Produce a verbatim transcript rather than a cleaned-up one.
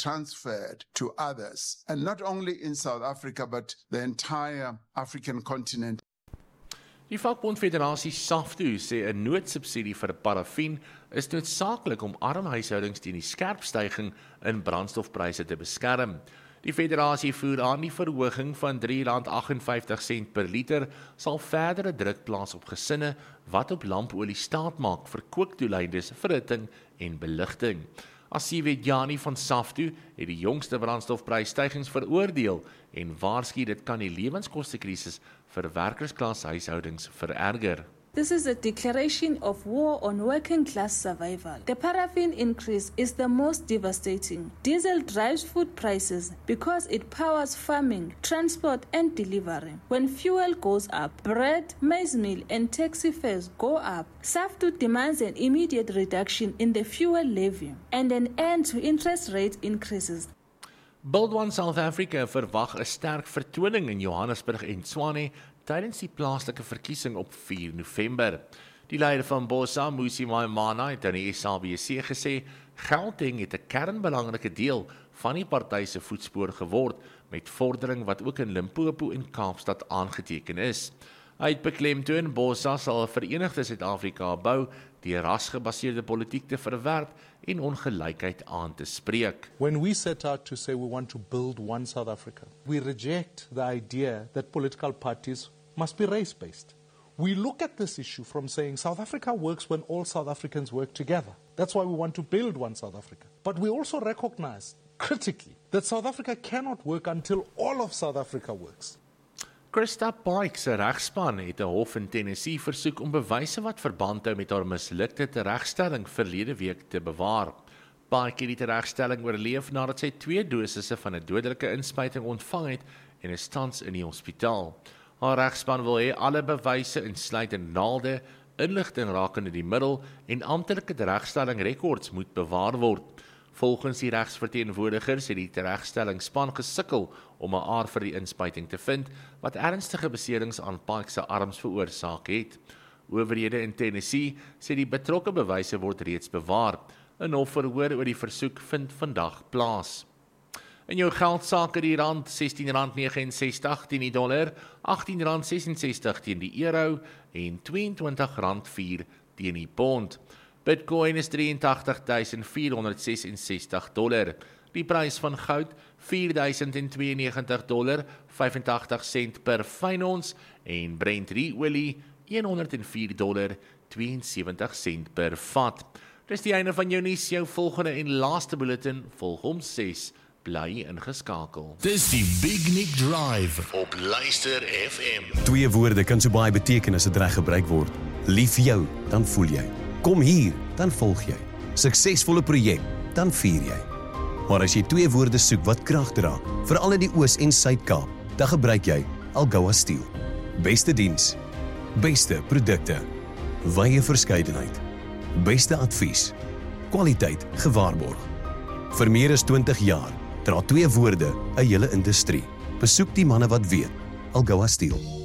transferred to others, and not only in South Africa, but the entire African continent. Die vakbondfederasie SAFTU sê 'n noodsubsidie vir paraffien is noodsaaklik om arm huishoudings teen die skerp stygings in brandstofpryse te beskerm. Die federasie voer aan die verhoging van drie rand agtenvyftig sent per liter sal verdere druk plaas op gesinne wat op lampolie staat maak vir kookdoeleindes, verhitting en beligting. Asiwe Jani van SAFTU het die jongste brandstofprysstygings veroordeel en waarsku dit kan die lewenskostekrisis vir werkersklas huishoudings vererger. This is a declaration of war on working class survival. The paraffin increase is the most devastating. Diesel drives food prices because it powers farming, transport and delivery. When fuel goes up, bread, maize meal and taxi fares go up. SAFTU demands an immediate reduction in the fuel levy and an end to interest rate increases. Build One South Africa verwag 'n sterk vertoning in Johannesburg en Tshwane tydens die plaaslike verkiesing op vier November. Die leier van BOSA, Mmusi Maimane, het aan die S A B C gesê, Gauteng het 'n kernbelangrike deel van die party se voetspoor geword, met vordering wat ook in Limpopo en Kaapstad aangeteken is. Hy het beklemtoon BOSA sal 'n verenigde Suid-Afrika bou, die rasgebaseerde politiek te verwerp en ongelykheid aan te spreek. When we set out to say we want to build one South Africa, we reject the idea that political parties must be race-based. We look at this issue from saying South Africa works when all South Africans work together. That's why we want to build one South Africa. But we also recognize critically that South Africa cannot work until all of South Africa works. Christa Pike se regspan het 'n hof in Tennessee versoek om bewyse wat verband hou met haar mislukte teregstelling verlede week te bewaar. Pike het die teregstelling oorleef nadat sy twee dosisse van 'n dodelike inspuiting ontvang het en is tans in die hospitaal. Haar regspan wil hê alle bewyse insluitend naalde, inligting rakende die middel en amptelike teregstelling rekords moet bewaar word. Volgens die regsverteenwoordigers het die teregstellingsspan gesukkel om 'n aar vir die inspuiting te vind wat ernstige beserings aan Pike se arms veroorsaak het. Owerhede in Tennessee sê die betrokke bewyse word reeds bewaar. 'n Hofverhoor oor die versoek vind vandag plaas. In jou geldsaake die rand sestien rand ses nege teen die dollar, agttien rand ses ses teen die euro en twee en twintig rand vier teen die pond. Bitcoin is agt drie duisend vier honderd sesensestig dollar. Die prys van goud vier duisend tweeënnegentig dollar vyfentagtig sent per fyn ons en Brent olie honderd vier dollar tweeënsewentig sent per vat. Dis die einde van jou nuus, jou volgende en laaste bulletin volg om ses. Bly ingeskakel. Dis die Big Nick Drive op Luister F M. Twee woorde kan so baie beteken as dit reg gebruik word. Lief jou, dan voel jy. Kom hier, dan volg jy. Suksesvolle projek, dan vier jy. Maar as jy twee woorde soek wat krag dra, veral in die Oos- en Suid-Kaap, dan gebruik jy Algoa Steel. Beste diens, beste produkte, wye verskeidenheid, beste advies, kwaliteit gewaarborg. Vir meer as twintig jaar dra twee woorde 'n hele industrie. Besoek die manne wat weet, Algoa Steel.